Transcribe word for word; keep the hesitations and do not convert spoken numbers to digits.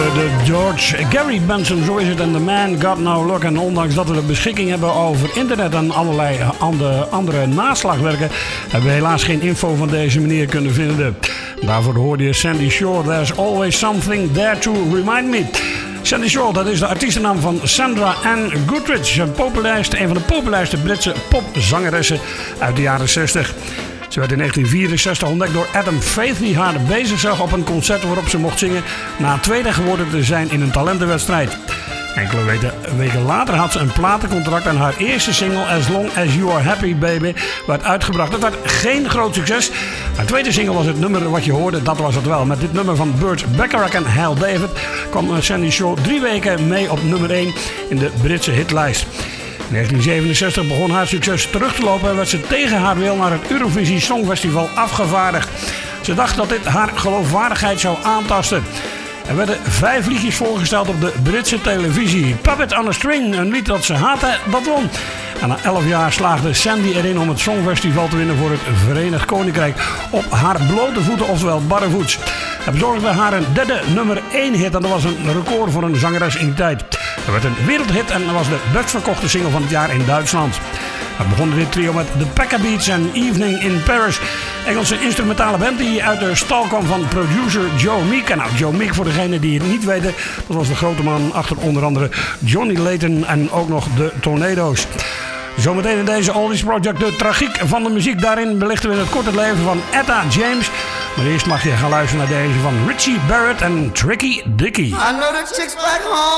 de George Gary Benson, zo is het. En The Man Got No Luck. En ondanks dat we de beschikking hebben over internet en allerlei andere, andere naslagwerken, hebben we helaas geen info van deze meneer kunnen vinden. Daarvoor hoorde je Sandy Shore. There's always something there to remind me. Sandy Shore, dat is de artiestennaam van Sandra Ann Goodrich. Een, populairste, een van de populairste Britse popzangeressen uit de jaren zestig. Ze werd in negentien vierenzestig ontdekt door Adam Faith, die haar bezig zag op een concert waarop ze mocht zingen na tweede geworden te zijn in een talentenwedstrijd. Enkele weken later had ze een platencontract en haar eerste single As Long As You Are Happy Baby werd uitgebracht. Dat werd geen groot succes. Haar tweede single was het nummer wat je hoorde, dat was het wel. Met dit nummer van Burt Bacharach en Hal David kwam Sandy Shore drie weken mee op nummer één in de Britse hitlijst. In negentien zevenenzestig begon haar succes terug te lopen en werd ze tegen haar wil naar het Eurovisie Songfestival afgevaardigd. Ze dacht dat dit haar geloofwaardigheid zou aantasten. Er werden vijf liedjes voorgesteld op de Britse televisie. Puppet on a String, een lied dat ze haatte, dat won. En na elf jaar slaagde Sandy erin om het Songfestival te winnen voor het Verenigd Koninkrijk. Op haar blote voeten, oftewel barrevoets. Het bezorgde haar een derde nummer één hit en dat was een record voor een zangeres in die tijd. Het werd een wereldhit en was de best verkochte single van het jaar in Duitsland. Het begon dit trio met The Packabeats en Evening in Paris. Engelse instrumentale band die uit de stal kwam van producer Joe Meek. En nou, Joe Meek, voor degenen die het niet weten, dat was de grote man achter onder andere Johnny Layton en ook nog de Tornado's. Zometeen in deze Oldies Project de tragiek van de muziek. Daarin belichten we het korte leven van Etta James. Maar eerst mag je gaan luisteren naar deze van Richie Barrett en Tricky Dicky. I know the chicks back home.